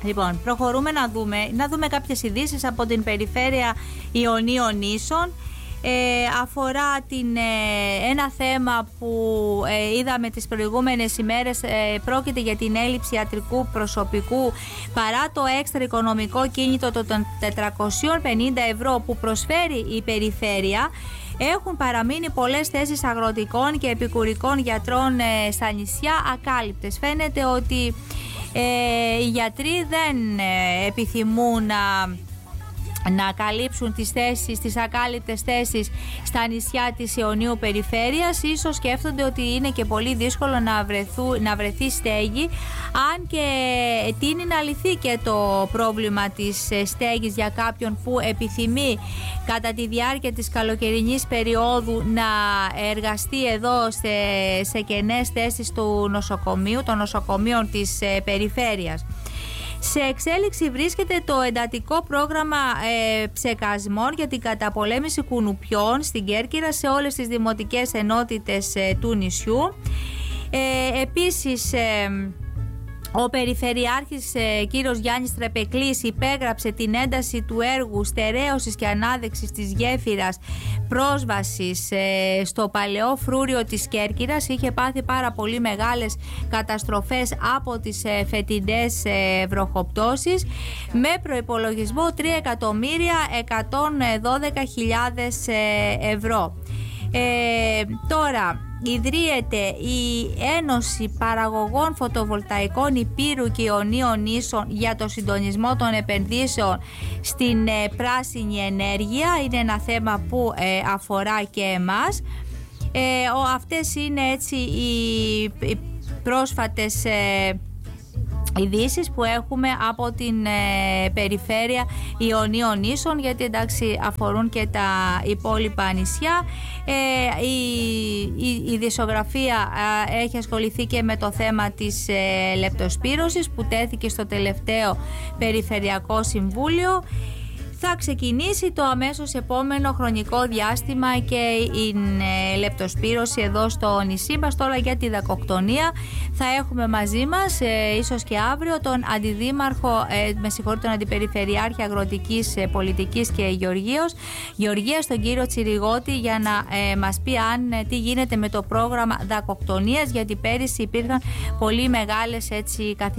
Λοιπόν, προχωρούμε να δούμε κάποιες ειδήσεις από την περιφέρεια Ιωνίων Νήσων. Αφορά ένα θέμα που είδαμε τις προηγούμενες ημέρες. Πρόκειται για την έλλειψη ιατρικού προσωπικού παρά το έξτρα οικονομικό κίνητο των 450 ευρώ που προσφέρει η περιφέρεια. Έχουν παραμείνει πολλές θέσεις αγροτικών και επικουρικών γιατρών στα νησιά ακάλυπτες. Φαίνεται ότι οι γιατροί δεν επιθυμούν να καλύψουν τις ακάλυπτες θέσεις στα νησιά της Ιωνίου περιφέρειας. Ίσως σκέφτονται ότι είναι και πολύ δύσκολο να βρεθεί στέγη, αν και τείνει να λυθεί και το πρόβλημα της στέγης για κάποιον που επιθυμεί κατά τη διάρκεια της καλοκαιρινής περίοδου να εργαστεί εδώ σε κενές θέσεις των νοσοκομείων της περιφέρειας. Σε εξέλιξη βρίσκεται το εντατικό πρόγραμμα ψεκασμών για την καταπολέμηση κουνουπιών στην Κέρκυρα σε όλες τις δημοτικές ενότητες του νησιού. Επίσης, ο Περιφερειάρχης κύριος Γιάννης Τρεπεκλής υπέγραψε την ένταση του έργου στερέωσης και ανάδεξης της γέφυρας πρόσβασης στο παλαιό φρούριο της Κέρκυρας. Είχε πάθει πάρα πολύ μεγάλες καταστροφές από τις φετινές βροχοπτώσεις, με προϋπολογισμό 3.112.000 ευρώ. Τώρα ιδρύεται η Ένωση Παραγωγών Φωτοβολταϊκών Υπήρου και Ιωνίων Νήσων για το συντονισμό των επενδύσεων στην πράσινη ενέργεια. Είναι ένα θέμα που αφορά και εμάς. Αυτές είναι έτσι οι πρόσφατες ειδήσεις που έχουμε από την περιφέρεια Ιωνίων Νήσων, γιατί εντάξει αφορούν και τα υπόλοιπα νησιά. Η ειδησιογραφία έχει ασχοληθεί και με το θέμα της λεπτοσπύρωσης που τέθηκε στο τελευταίο Περιφερειακό Συμβούλιο. Θα ξεκινήσει το αμέσως επόμενο χρονικό διάστημα και η λεπτοσπύρωση εδώ στο νησί μας. Τώρα για τη δακοκτονία θα έχουμε μαζί μας ίσως και αύριο τον αντιδήμαρχο, τον αντιπεριφερειάρχη αγροτικής πολιτικής και γεωργίας, τον κύριο Τσιριγώτη, για να μας πει τι γίνεται με το πρόγραμμα δακοκτονίας, γιατί πέρυσι υπήρχαν πολύ μεγάλες καθυστερήσεις